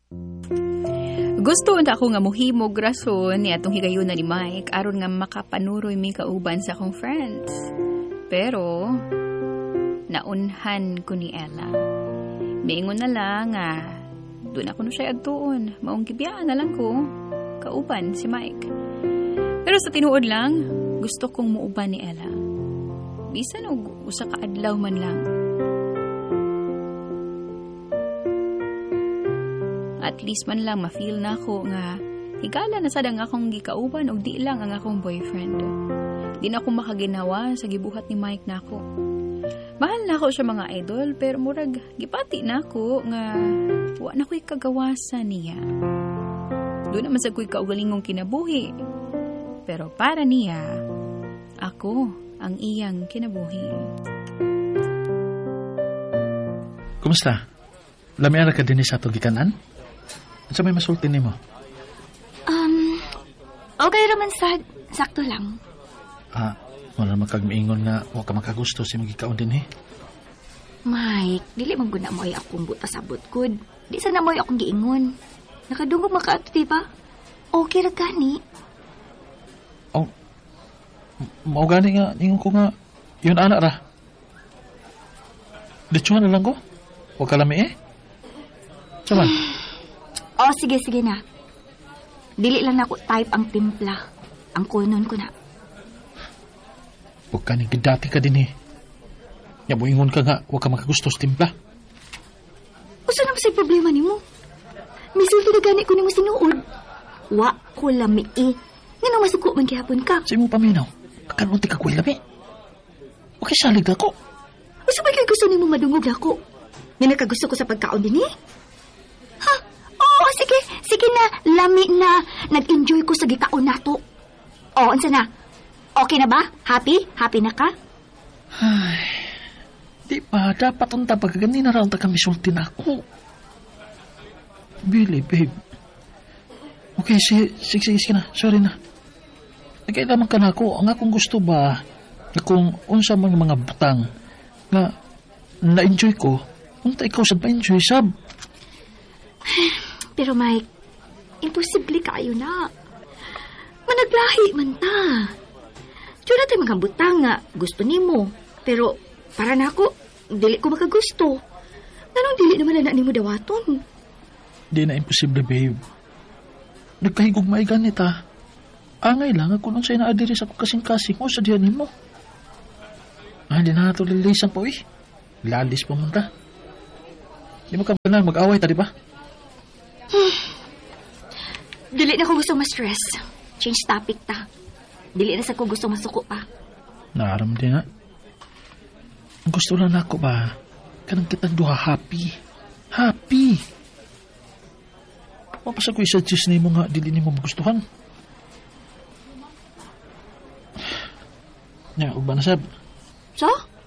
Gusto na ako nga muhimog rason ni atong higayon ni Mike aron nga makapanuroy mi kauban sa akong friends. Pero naunhan ko ni Ella. Miingon na lang nga doon ako na siya adtuon. Maong gibiyaan na lang ko kauban si Mike. Pero sa tinuod lang, gusto kong muuban ni Ella. Bisan og usa ka adlaw man lang. At least man lang ma-feel na ako nga higala na sad ang akong gikauban og di lang ang akong boyfriend. Di na ako makaginawa sa gibuhat ni Mike nako. Mahal na ako siya mga idol pero murag gipati na ako nga wa na ko'y kagawasan niya. Doon naman sa ko'y kaugalingong kinabuhi. Pero para niya, ako ang iyang kinabuhi. Kumusta? Lamiara ka din sa ato gikanan? At sa may masulti ni mo? Okay raman sakto lang. Wala makagmiingon nga huwag ka makagusto si magikaon din Mike, dili man guna mo ay akong buta sa butkod. Di sana mo ay akong giingon. Nakadungog makaato, diba? Okay ra gani. Mao gani nga, ingon ko nga, yun anak ra. Ditsuhan na lang ko. Huwag ka lami Saman? Sige na. Dili lang ako type ang timpla. Ang kunon ko na. Huwag ka nang gidati ka din Nga mo ingon ka nga, huwag ka makagusto sa timpla. Usa naman sa'y problema ni mo? Misulti na gani ko ni mo sinuod. Wa ko lami Nga nang masuko man gihapon ka. Sa mo paminaw, karon ti ka kuy lami. Okay, salig ako. Usa ba kayo gusto ni mo madungog ako? Nga nakagusto ko sa pagkaon din Ha? Oo, sige na. Lami na. Nag-enjoy ko sa gikaon nato. Unsa na? Okay na ba? Happy? Happy na ka? Ay, di ba? Dapat ang tapag ganina raw ta kami sulti na ako. Billy, babe. Okay, sige na. Sorry na. Nagkailaman ka na ako. Ang akong gusto ba na kung unsa mga butang na na-enjoy ko, unta ikaw sa pa-enjoy, sab. Pero Mike, imposible kayo na. Managlahi man ta. Diyo na tayo mga butang nga gusto ni mo. Pero para na ako, dili ko makagusto. Nanong dili naman na ni mo dawaton? Di na imposible, babe. Nagkahigog maiganit Angay lang ako nung sa'yo na-adiri sa kasing-kasing mo sa diyan mo. Hindi na ito lilisan po Lalis pa man ta. Di mo ka ba mag-away ta, di ba? Dili na ko gusto ma-stress. Change topic ta. Dili na sa ko gusto masuko pa. Naaram din Ang gusto lang ako ba, kanang kitang duha happy. Happy! Mapasa ko i-suggest ni mo nga, dili ni mo magustuhan. Nya, ugba na sab. So?